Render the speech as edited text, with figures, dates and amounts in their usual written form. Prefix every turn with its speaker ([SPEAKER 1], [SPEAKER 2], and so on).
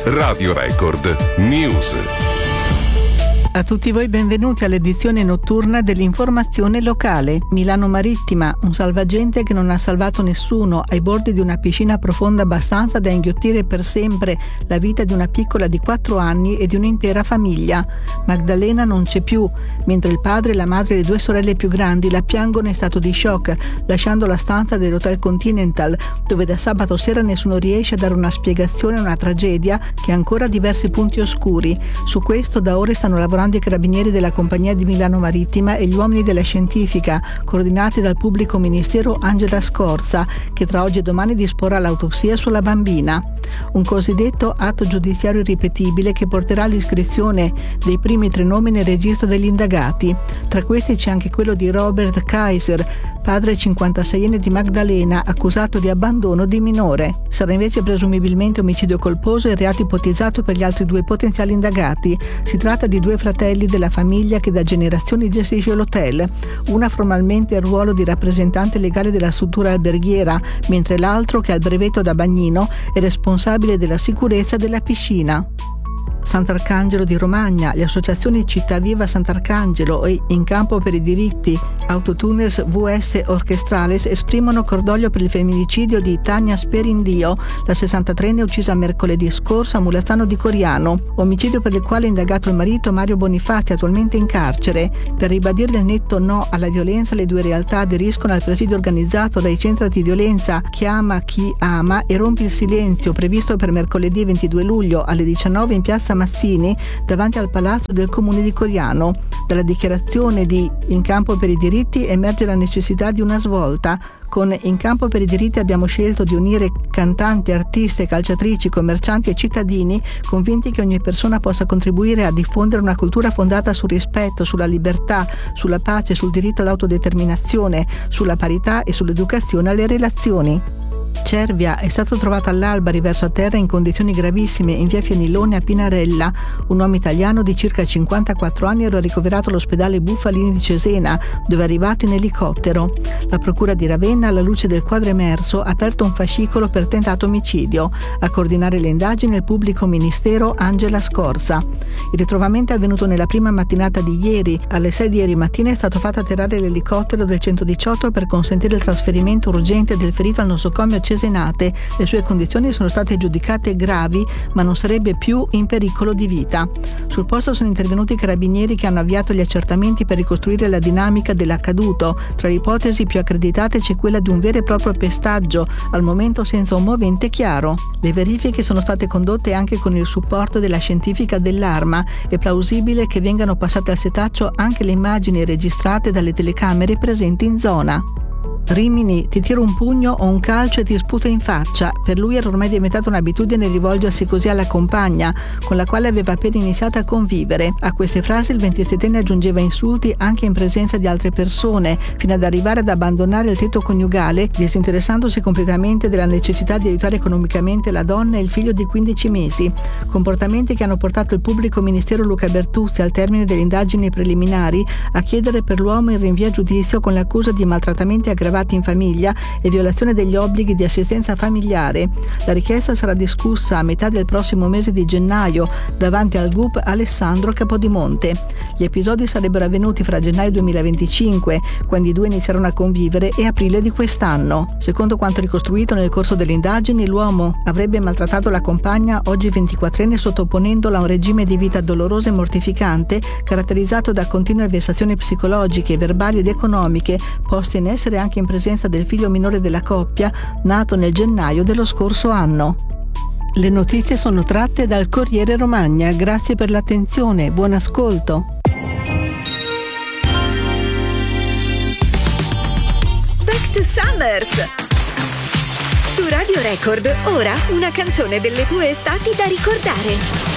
[SPEAKER 1] Radio Record News.
[SPEAKER 2] A tutti voi benvenuti all'edizione notturna dell'informazione locale. Milano Marittima, un salvagente che non ha salvato nessuno ai bordi di una piscina profonda abbastanza da inghiottire per sempre la vita di una piccola di 4 anni e di un'intera famiglia. Magdalena non c'è più, mentre il padre e la madre e le 2 sorelle più grandi la piangono in stato di shock, lasciando la stanza dell'Hotel Continental, dove da sabato sera nessuno riesce a dare una spiegazione a una tragedia che ha ancora diversi punti oscuri. Su questo da ore stanno lavorando i carabinieri della compagnia di Milano Marittima e gli uomini della scientifica, coordinati dal pubblico ministero Angela Scorza, che tra oggi e domani disporrà l'autopsia sulla bambina. Un cosiddetto atto giudiziario irripetibile che porterà all'iscrizione dei primi 3 nomi nel registro degli indagati. Tra questi c'è anche quello di Robert Kaiser, padre 56enne di Magdalena, accusato di abbandono di minore. Sarà invece presumibilmente omicidio colposo e reato ipotizzato per gli altri 2 potenziali indagati. Si tratta di 2 fratelli della famiglia che da generazioni gestisce l'hotel. Una formalmente ha il ruolo di rappresentante legale della struttura alberghiera, mentre l'altro, che ha il brevetto da bagnino, è responsabile della sicurezza della piscina. Sant'Arcangelo di Romagna, le associazioni Città Viva Sant'Arcangelo e In Campo per i Diritti Autotuners VS Orchestrales esprimono cordoglio per il femminicidio di Tania Sperindio, la 63enne uccisa mercoledì scorso a Mulazzano di Coriano, omicidio per il quale è indagato il marito Mario Bonifazzi, attualmente in carcere. Per ribadire il netto no alla violenza, le 2 realtà aderiscono al presidio organizzato dai centri di violenza Chiama chi ama e rompi il silenzio, previsto per mercoledì 22 luglio alle 19 in piazza Mazzini, davanti al palazzo del comune di Coriano. Dalla dichiarazione di In Campo per i Diritti emerge la necessità di una svolta. Con In Campo per i Diritti abbiamo scelto di unire cantanti, artiste, calciatrici, commercianti e cittadini, convinti che ogni persona possa contribuire a diffondere una cultura fondata sul rispetto, sulla libertà, sulla pace, sul diritto all'autodeterminazione, sulla parità e sull'educazione alle relazioni. Cervia è stato trovato all'alba riverso a terra in condizioni gravissime in via Fienilone a Pinarella. Un uomo italiano di circa 54 anni era ricoverato all'ospedale Buffalini di Cesena, dove è arrivato in elicottero. La procura di Ravenna, alla luce del quadro emerso, ha aperto un fascicolo per tentato omicidio. A coordinare le indagini il pubblico ministero Angela Scorza. Il ritrovamento è avvenuto nella prima mattinata di ieri. Alle 6 di ieri mattina è stato fatto atterrare l'elicottero del 118 per consentire il trasferimento urgente del ferito al nosocomio Cesenate. Le sue condizioni sono state giudicate gravi, ma non sarebbe più in pericolo di vita. Sul posto sono intervenuti i carabinieri che hanno avviato gli accertamenti per ricostruire la dinamica dell'accaduto. Tra le ipotesi più accreditate c'è quella di un vero e proprio pestaggio, al momento senza un movente chiaro. Le verifiche sono state condotte anche con il supporto della scientifica dell'Arma. È plausibile che vengano passate al setaccio anche le immagini registrate dalle telecamere presenti in zona. Rimini, ti tiro un pugno o un calcio e ti sputo in faccia. Per lui era ormai diventata un'abitudine rivolgersi così alla compagna, con la quale aveva appena iniziato a convivere. A queste frasi il 27enne aggiungeva insulti anche in presenza di altre persone, fino ad arrivare ad abbandonare il tetto coniugale, disinteressandosi completamente della necessità di aiutare economicamente la donna e il figlio di 15 mesi. Comportamenti che hanno portato il pubblico ministero Luca Bertuzzi, al termine delle indagini preliminari, a chiedere per l'uomo il rinvio a giudizio con l'accusa di maltrattamenti aggravati in famiglia e violazione degli obblighi di assistenza familiare. La richiesta sarà discussa a metà del prossimo mese di gennaio davanti al GUP Alessandro Capodimonte. Gli episodi sarebbero avvenuti fra gennaio 2025, quando i 2 iniziarono a convivere, e aprile di quest'anno. Secondo quanto ricostruito nel corso delle indagini, l'uomo avrebbe maltrattato la compagna, oggi 24enne, sottoponendola a un regime di vita doloroso e mortificante, caratterizzato da continue vessazioni psicologiche, verbali ed economiche, poste in essere anche in presenza del figlio minore della coppia, nato nel gennaio dello scorso anno. Le notizie sono tratte dal Corriere Romagna. Grazie per l'attenzione, buon ascolto.
[SPEAKER 3] Back to Summers! Su Radio Record, ora una canzone delle tue estati da ricordare.